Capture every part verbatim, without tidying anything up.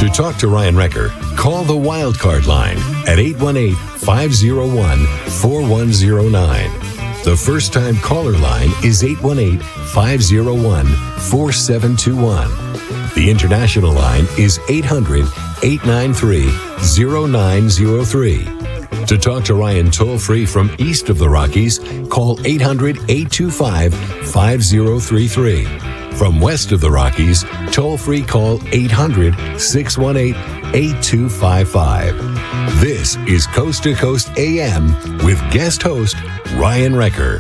To talk to Ryan Recker, call the Wildcard line at eight one eight, five oh one, four one oh nine. The first-time caller line is eight one eight, five oh one, four seven two one. The international line is eight hundred, eight nine three, oh nine oh three. To talk to Ryan toll-free from east of the Rockies, call eight hundred, eight two five, five oh three three. From west of the Rockies, toll-free call eight hundred, six one eight, eight two five five. This is Coast to Coast A M with guest host Ryan Recker.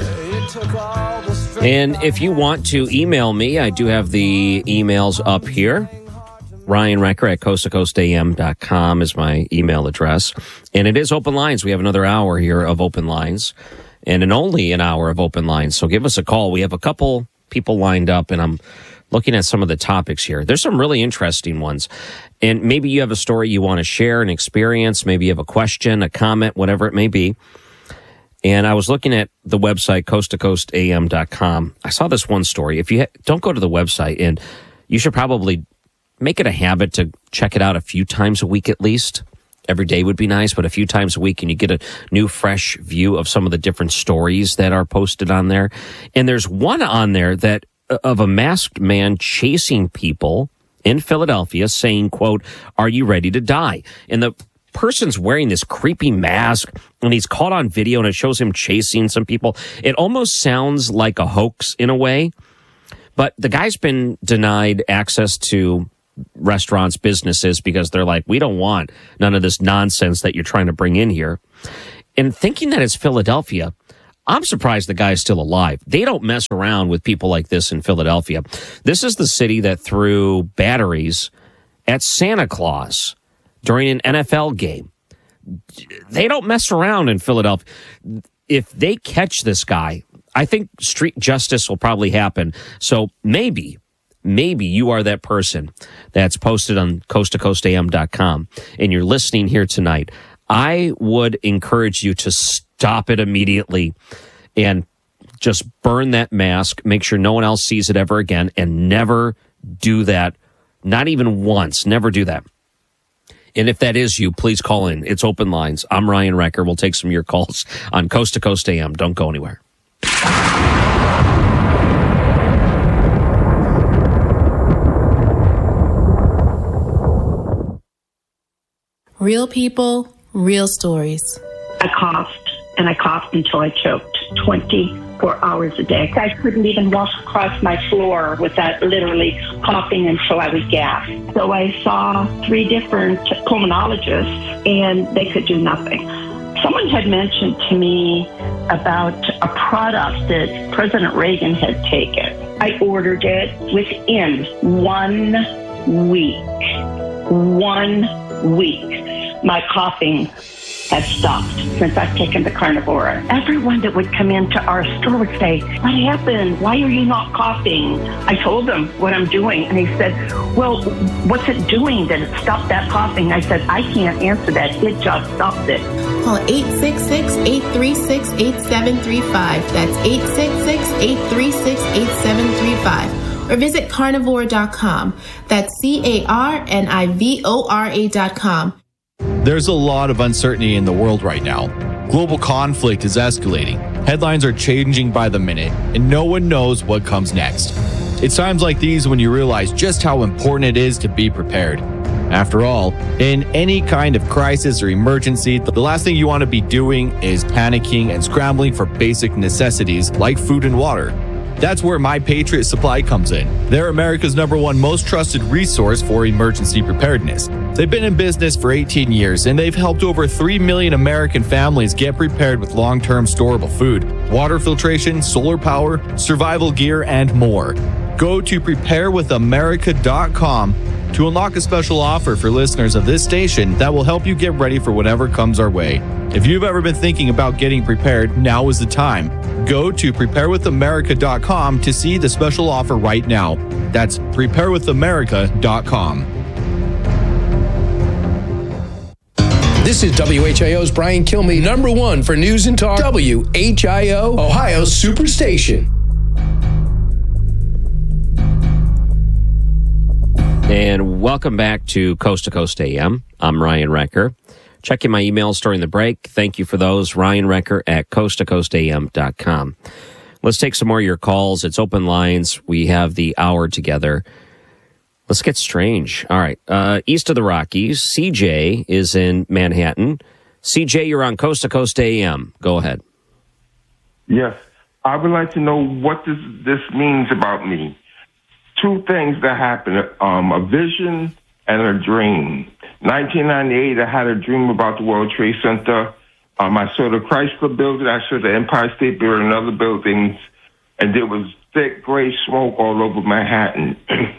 And if you want to email me, I do have the emails up here. Ryan Recker at coast to coast a m dot com is my email address. And it is open lines. We have another hour here of open lines and an only an hour of open lines. So give us a call. We have a couple people lined up, and I'm looking at some of the topics here. There's some really interesting ones. And maybe you have a story you want to share, an experience. Maybe you have a question, a comment, whatever it may be. And I was looking at the website, coast to coast a m dot com. I saw this one story. If you ha- don't go to the website, and you should probably make it a habit to check it out a few times a week at least. Every day would be nice, but a few times a week, and you get a new, fresh view of some of the different stories that are posted on there. And there's one on there that of a masked man chasing people in Philadelphia saying, quote, "Are you ready to die?" And the person's wearing this creepy mask, and he's caught on video, and it shows him chasing some people. It almost sounds like a hoax in a way, but the guy's been denied access to restaurants, businesses, because they're like, we don't want none of this nonsense that you're trying to bring in here. And thinking that it's Philadelphia, I'm surprised the guy's still alive. They don't mess around with people like this in Philadelphia. This is the city that threw batteries at Santa Claus during an N F L game. They don't mess around in Philadelphia. If they catch this guy, I think street justice will probably happen. So maybe Maybe you are that person that's posted on coast to coast a m dot com and you're listening here tonight. I would encourage you to stop it immediately and just burn that mask. Make sure no one else sees it ever again, and never do that. Not even once. Never do that. And if that is you, please call in. It's open lines. I'm Ryan Recker. We'll take some of your calls on Coast to Coast A M. Don't go anywhere. Real people, real stories. I coughed, and I coughed until I choked twenty-four hours a day. I couldn't even walk across my floor without literally coughing until I would gasp. So I saw three different pulmonologists, and they could do nothing. Someone had mentioned to me about a product that President Reagan had taken. I ordered it within one week. One week. My coughing has stopped since I've taken the Carnivora. Everyone that would come into our store would say, "What happened? Why are you not coughing?" I told them what I'm doing, and he said, "Well, what's it doing that it stopped that coughing?" I said, "I can't answer that. It just stopped it." Call eight six six, eight three six, eight seven three five. That's eight six six, eight three six, eight seven three five. Or visit carnivore dot com. That's C A R N I V O R A dot com. There's a lot of uncertainty in the world right now. Global conflict is escalating. Headlines are changing by the minute, and no one knows what comes next. It's times like these when you realize just how important it is to be prepared. After all, in any kind of crisis or emergency, the last thing you want to be doing is panicking and scrambling for basic necessities like food and water. That's where My Patriot Supply comes in. They're America's number one most trusted resource for emergency preparedness. They've been in business for eighteen years, and they've helped over three million American families get prepared with long-term storable food, water filtration, solar power, survival gear, and more. Go to prepare with america dot com to unlock a special offer for listeners of this station that will help you get ready for whatever comes our way. If you've ever been thinking about getting prepared, now is the time. Go to prepare with america dot com to see the special offer right now. That's prepare with america dot com. This is W H I O's Brian Kilmeade, number one for news and talk, W H I O, Ohio's Superstation. And welcome back to Coast to Coast A M. I'm Ryan Recker. Checking my emails during the break. Thank you for those. Ryan Recker at coast to coast a m dot com. Let's take some more of your calls. It's open lines. We have the hour together. Let's get strange. All right. Uh, east of the Rockies, C J is in Manhattan. C J, you're on Coast to Coast A M. Go ahead. Yes. I would like to know what this, this means about me. Two things that happened, um, a vision and a dream. nineteen ninety-eight, I had a dream about the World Trade Center. Um, I saw the Chrysler building, I saw the Empire State Building and other buildings, and there was thick gray smoke all over Manhattan.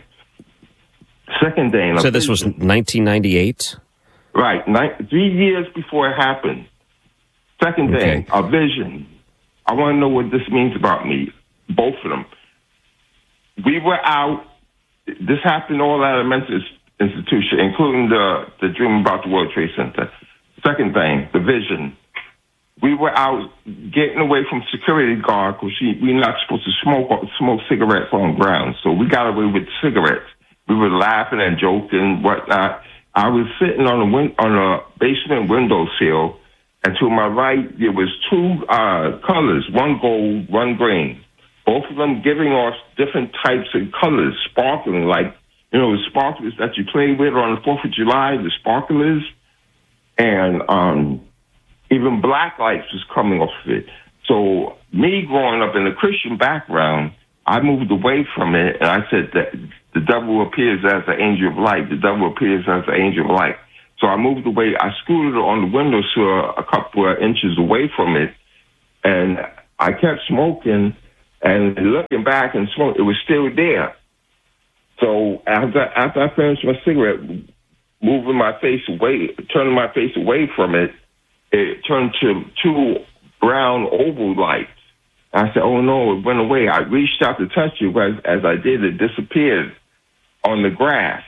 Second day. So this was nineteen ninety-eight? Right, nine, three years before it happened. Second day, okay. A vision. I want to know what this means about me, both of them. We were out. This happened all at a mental institution, including the, the dream about the World Trade Center. Second thing, the vision. We were out getting away from security guard because we're not supposed to smoke smoke cigarettes on ground. So we got away with cigarettes. We were laughing and joking, whatnot. I was sitting on a win- on a basement windowsill, and to my right there was two uh, colors, one gold, one green. Both of them giving off different types of colors, sparkling, like, you know, the sparklers that you play with on the fourth of July, the sparklers, and um, even black lights was coming off of it. So me growing up in a Christian background, I moved away from it, and I said that the devil appears as an angel of light. The devil appears as an angel of light. So I moved away. I scooted on the windowsill a couple of inches away from it, and I kept smoking. And looking back and smoke, it was still there. So after after I finished my cigarette, moving my face away, turning my face away from it, it turned to two brown oval lights. I said, "Oh no!" It went away. I reached out to touch it. As as I did, it disappeared on the grass.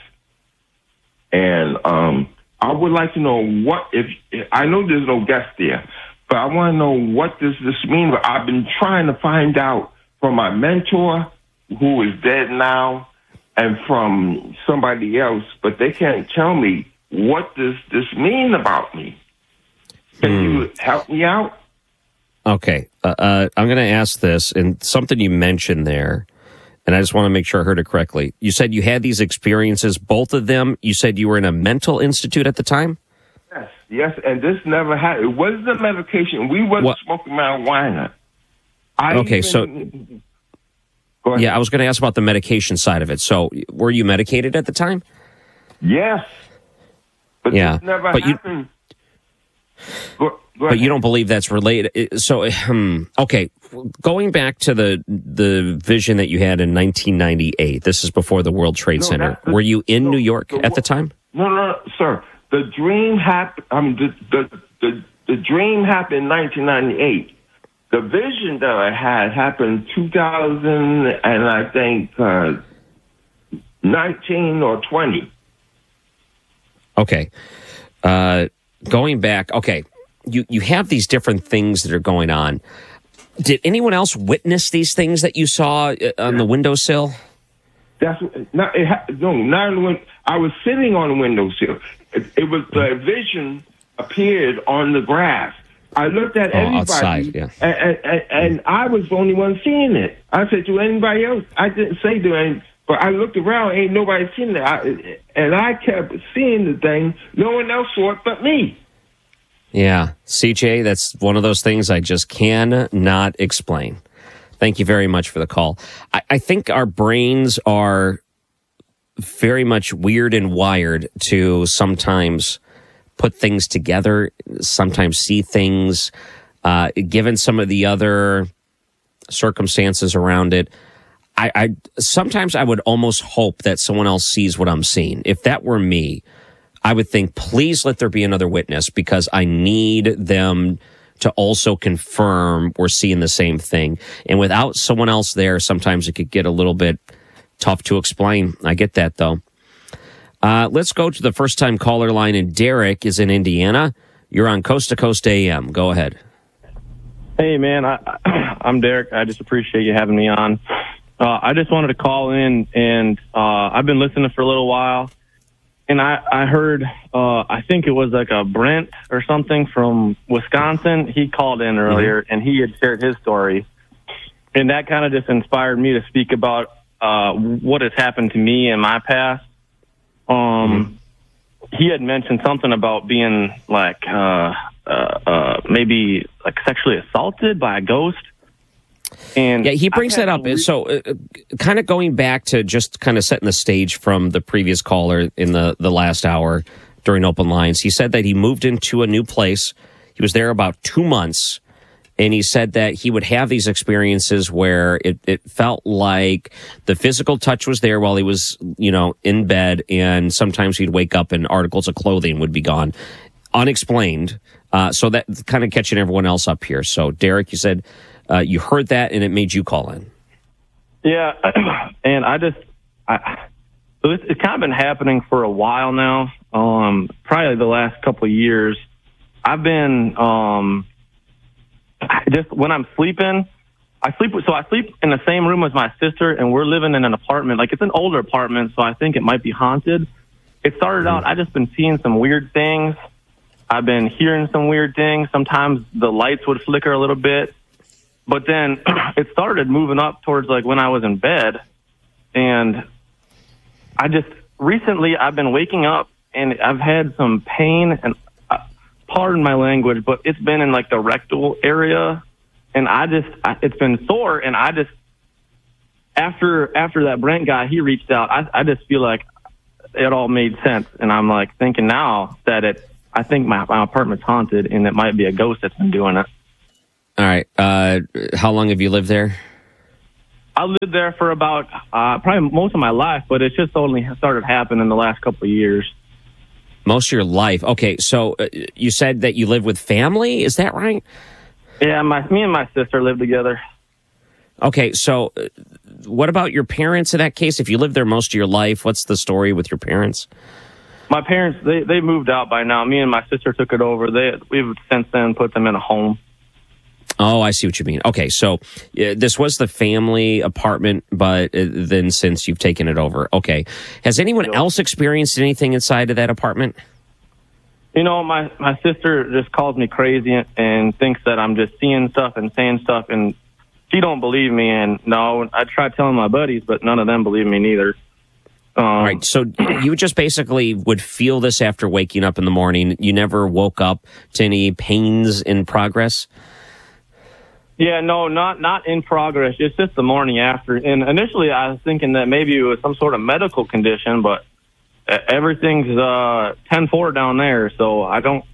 And um, I would like to know what if I know there's no guest there, but I want to know what does this mean. I've been trying to find out from my mentor, who is dead now, and from somebody else, but they can't tell me what does this mean about me. Can mm. you help me out? Okay. Uh, uh, I'm going to ask this, and something you mentioned there, and I just want to make sure I heard it correctly. You said you had these experiences, both of them. You said you were in a mental institute at the time? Yes, yes, and this never had. It wasn't a medication. We wasn't what? smoking marijuana. I okay, even, so, yeah, I was going to ask about the medication side of it. So, were you medicated at the time? Yes. But yeah, this never but happened. You, go, go but you don't believe that's related. So, um, okay, going back to the the vision that you had in nineteen ninety-eight, this is before the World Trade no, Center. The, were you in no, New York the, at the time? No, no, no, sir. The dream happened, I mean, the, the, the, the dream happened in nineteen ninety-eight. The vision that I had happened two thousand and I think uh, nineteen or twenty. Okay. Uh, going back, okay, you, you have these different things that are going on. Did anyone else witness these things that you saw on the windowsill? That's not, it ha- no, not on the window. I was sitting on the windowsill. It, it was the vision appeared on the grass. I looked at oh, everybody, outside, yeah. and, and, and I was the only one seeing it. I said to anybody else, I didn't say to any, but I looked around, ain't nobody seen it. I, and I kept seeing the thing. No one else saw it but me. Yeah, C J, that's one of those things I just cannot explain. Thank you very much for the call. I, I think our brains are very much weird and wired to sometimes put things together, sometimes see things, uh, given some of the other circumstances around it. I, I sometimes I would almost hope that someone else sees what I'm seeing. If that were me, I would think, please let there be another witness because I need them to also confirm we're seeing the same thing. And without someone else there, sometimes it could get a little bit tough to explain. I get that, though. Uh, let's go to the first-time caller line, and Derek is in Indiana. You're on Coast to Coast A M. Go ahead. Hey, man. I, I'm Derek. I just appreciate you having me on. Uh, I just wanted to call in, and uh, I've been listening for a little while, and I, I heard, uh, I think it was like a Brent or something from Wisconsin. He called in earlier, mm-hmm. and he had shared his story, and that kind of just inspired me to speak about uh, what has happened to me in my past. Um, mm-hmm. He had mentioned something about being like uh, uh, uh, maybe like sexually assaulted by a ghost. And yeah, he brings that up. Re- so uh, kind of going back to just kind of setting the stage from the previous caller in the, the last hour during Open Lines, he said that he moved into a new place. He was there about two months, and he said that he would have these experiences where it, it felt like the physical touch was there while he was, you know, in bed, and sometimes he'd wake up and articles of clothing would be gone, unexplained. Uh, so that kind of catching everyone else up here. So, Derek, you said... Uh, you heard that, and it made you call in. Yeah, and I just, I, so it's, it's kind of been happening for a while now, um, probably the last couple of years. I've been, um, just when I'm sleeping, I sleep, so I sleep in the same room as my sister, and we're living in an apartment. Like, it's an older apartment, so I think it might be haunted. It started out, I just been seeing some weird things. I've been hearing some weird things. Sometimes the lights would flicker a little bit. But then it started moving up towards like when I was in bed, and I just recently I've been waking up and I've had some pain, and uh, pardon my language, but it's been in like the rectal area, and I just I, it's been sore, and I just after after that Brent guy, he reached out, I, I just feel like it all made sense, and I'm like thinking now that it I think my, my apartment's haunted, and it might be a ghost that's been doing it. All right. Uh, how long have you lived there? I lived there for about uh, probably most of my life, but it's just only started happening in the last couple of years. Most of your life. Okay, so uh, you said that you live with family. Is that right? Yeah, my me and my sister live together. Okay, so uh, what about your parents in that case? If you lived there most of your life, what's the story with your parents? My parents, they, they moved out by now. Me and my sister took it over. They We've since then put them in a home. Oh, I see what you mean. Okay, so uh, this was the family apartment, but uh, then since you've taken it over. Okay. Has anyone else experienced anything inside of that apartment? You know, my, my sister just calls me crazy and thinks that I'm just seeing stuff and saying stuff, and she don't believe me. And no, I tried telling my buddies, but none of them believe me neither. Um, All right, so you just basically would feel this after waking up in the morning. You never woke up to any pains in progress? Yeah, no, not not in progress. It's just the morning after. And initially, I was thinking that maybe it was some sort of medical condition, but everything's uh, ten four down there, so I don't,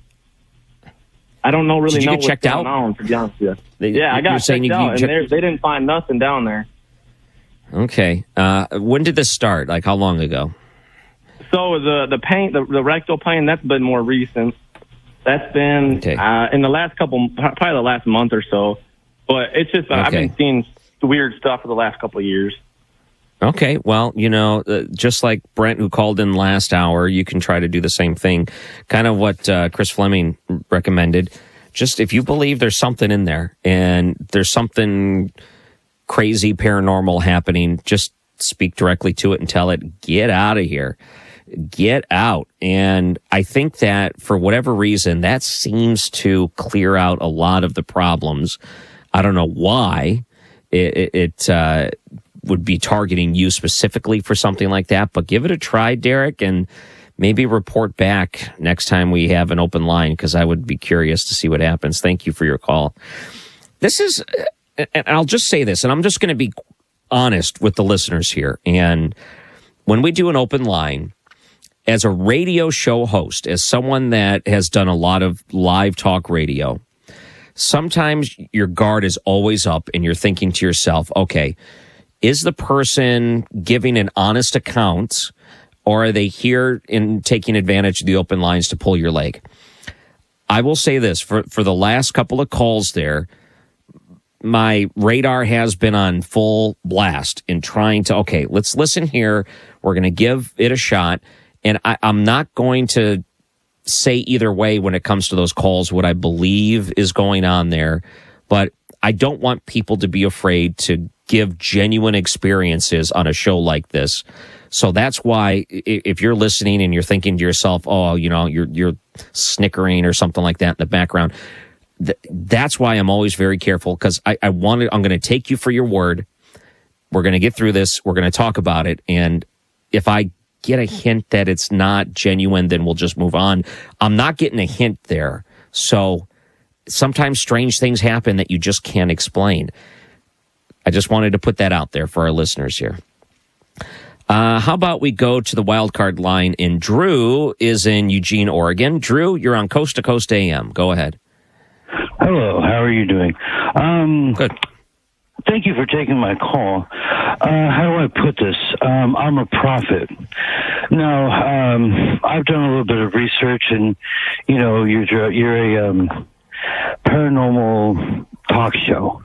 I don't know really Did you know get what's checked going out? on. To be honest with you, they, yeah, I got checked you, out, you and they didn't find nothing down there. Okay, uh, when did this start? Like how long ago? So the the pain, the, the rectal pain, that's been more recent. That's been okay. uh, in the last couple, probably the last month or so. But it's just, okay. I've been seeing weird stuff for the last couple of years. Okay, well, you know, uh, just like Brent, who called in last hour, you can try to do the same thing. Kind of what uh, Chris Fleming recommended. Just if you believe there's something in there and there's something crazy paranormal happening, just speak directly to it and tell it, get out of here. Get out. And I think that for whatever reason, that seems to clear out a lot of the problems. I don't know why it, it uh, would be targeting you specifically for something like that, but give it a try, Derek, and maybe report back next time we have an open line, because I would be curious to see what happens. Thank you for your call. This is, and I'll just say this, and I'm just going to be honest with the listeners here. And when we do an open line, as a radio show host, as someone that has done a lot of live talk radio, sometimes your guard is always up and you're thinking to yourself, okay, is the person giving an honest account, or are they here in taking advantage of the open lines to pull your leg? I will say this, for, for the last couple of calls there, my radar has been on full blast in trying to, okay, let's listen here. We're going to give it a shot. And I, I'm not going to say either way when it comes to those calls what I believe is going on there. But I don't want people to be afraid to give genuine experiences on a show like this. So that's why if you're listening and you're thinking to yourself, oh, you know, you're you're snickering or something like that in the background, th- that's why I'm always very careful, because I, I want to, I'm going to take you for your word. We're going to get through this. We're going to talk about it. And if I get a hint that it's not genuine, then we'll just move on. I'm not getting a hint there. So sometimes strange things happen that you just can't explain. I just wanted to put that out there for our listeners here. Uh, how about we go to the wild card line, and Drew is in Eugene, Oregon. Drew, you're on Coast to Coast A M. Go ahead. Hello, how are you doing? Um, Good. Thank you for taking my call. Uh, how do I put this? Um, I'm a prophet. Now, um, I've done a little bit of research, and, you know, you're, you're a um, paranormal talk show.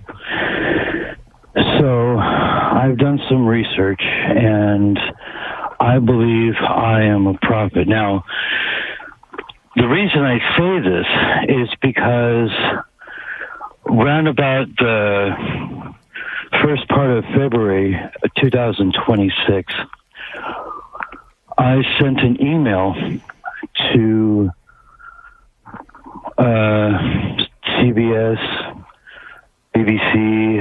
So I've done some research, and I believe I am a prophet. Now, the reason I say this is because round about the first part of February two thousand twenty-six, I sent an email to uh, C B S, B B C,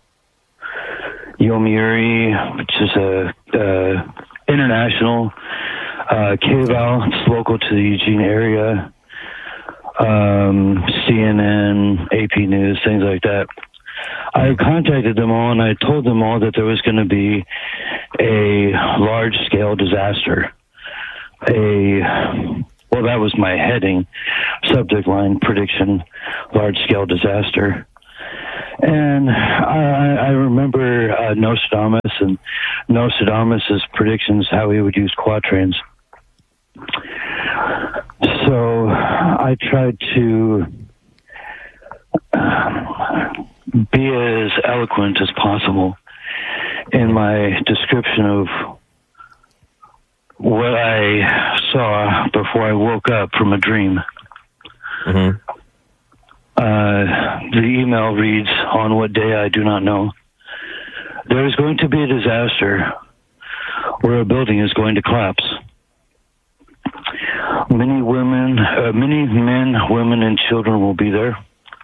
Yomiuri, which is a uh, international uh, K V A L. It's local to the Eugene area. Um, C N N, A P News, things like that. I contacted them all, and I told them all that there was going to be a large-scale disaster. A well, that was my heading, subject line prediction, large-scale disaster. And I, I remember uh, Nostradamus and Nostradamus' predictions, how he would use quatrains. So I tried to uh, be as eloquent as possible in my description of what I saw before I woke up from a dream. Mm-hmm. Uh, the email reads, on what day I do not know. There is going to be a disaster where a building is going to collapse. Many women, uh, many men, women, and children will be there.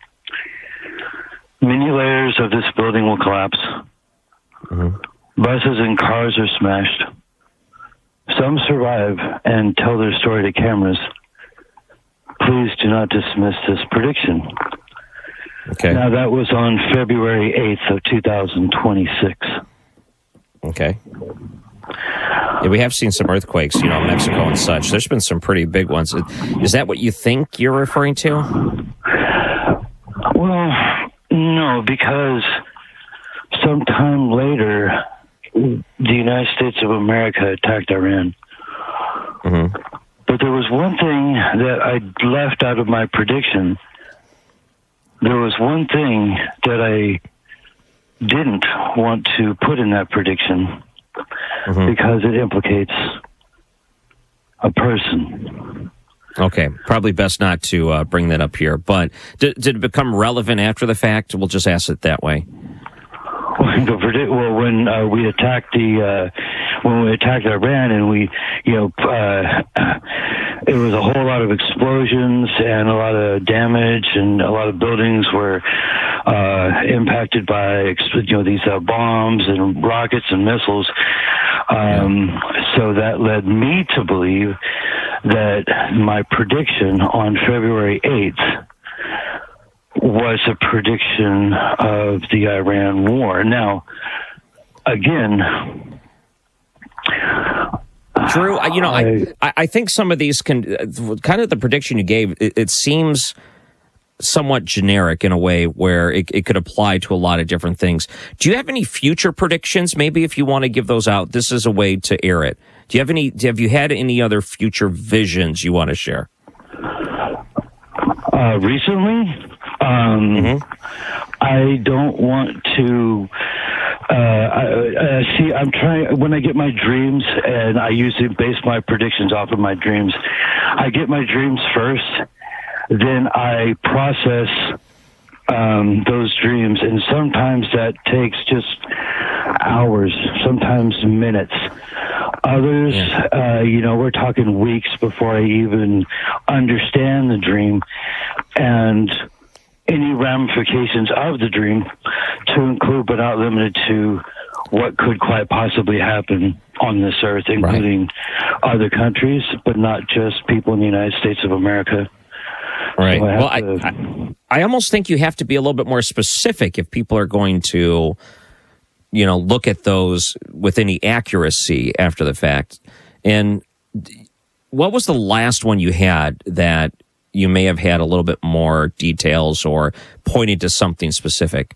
Many layers of this building will collapse. Mm-hmm. Buses and cars are smashed. Some survive and tell their story to cameras. Please do not dismiss this prediction. Okay. Now, that was on February eighth of two thousand twenty-six. Okay. Yeah, we have seen some earthquakes, you know, in Mexico and such. There's been some pretty big ones. Is that what you think you're referring to? Well, no, because sometime later, the United States of America attacked Iran. Mm-hmm. But there was one thing that I left out of my prediction. There was one thing that I didn't want to put in that prediction, mm-hmm. because it implicates a person. Okay, probably best not to uh, bring that up here. But did, did it become relevant after the fact? We'll just ask it that way. Well, when uh, we attacked the uh, when we attacked Iran, and we, you know, uh, it was a whole lot of explosions and a lot of damage, and a lot of buildings were uh, impacted by, you know, these uh, bombs and rockets and missiles. Um, yeah. So that led me to believe that my prediction on February eighth was a prediction of the Iran war. Now, again, Drew, you know, I, I, I think some of these can, kind of the prediction you gave, it, it seems somewhat generic in a way where it, it could apply to a lot of different things. Do you have any future predictions? Maybe if you want to give those out, this is a way to air it. Do you have any, have you had any other future visions you want to share? Uh, recently? Um, mm-hmm. I don't want to, uh, I, I see, I'm trying, when I get my dreams, and I usually base my predictions off of my dreams, I get my dreams first, then I process um, those dreams, and sometimes that takes just hours, sometimes minutes. Others, Yeah. uh, you know, we're talking weeks before I even understand the dream and any ramifications of the dream, to include but not limited to what could quite possibly happen on this earth, including right. other countries, but not just people in the United States of America. Right. So I well, I, to, I, I almost think you have to be a little bit more specific if people are going to, you know, look at those with any accuracy after the fact. And what was the last one you had that you may have had a little bit more details or pointed to something specific?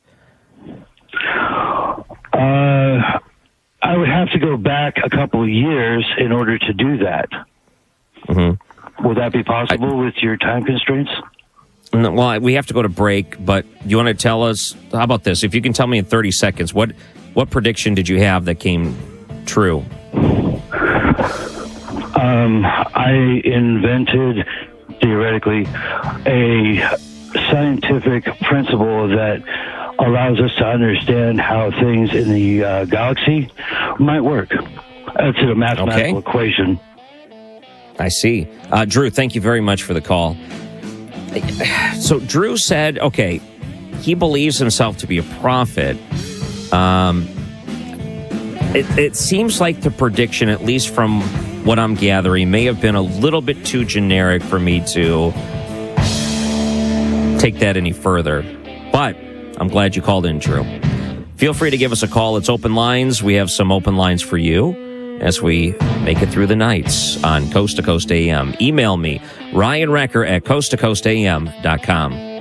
Uh, I would have to go back a couple of years in order to do that. Mm-hmm. Would that be possible I, with your time constraints? Well, we have to go to break, but you want to tell us, how about this? If you can tell me in thirty seconds, what, what prediction did you have that came true? Um, I invented, theoretically, a scientific principle that allows us to understand how things in the uh, galaxy might work. It's a mathematical okay. equation. I see. Uh, Drew, thank you very much for the call. So Drew said, okay, he believes himself to be a prophet. Um, it, it seems like the prediction, at least from what I'm gathering, may have been a little bit too generic for me to take that any further. But I'm glad you called in, Drew. Feel free to give us a call. It's open lines. We have some open lines for you as we make it through the nights on Coast to Coast A M. Email me, Ryan Wrecker at coast to coast a m dot com.